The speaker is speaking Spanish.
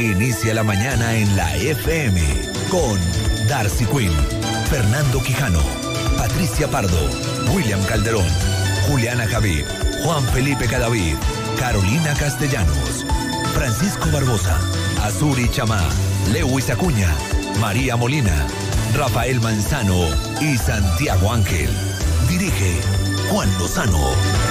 Inicia la mañana en la FM con Darcy Quinn, Fernando Quijano, Patricia Pardo, William Calderón, Juliana Javid, Juan Felipe Cadavid, Carolina Castellanos, Francisco Barbosa, Azuri Chamá, Lewis Acuña, María Molina, Rafael Manzano y Santiago Ángel. Dirige Juan Lozano.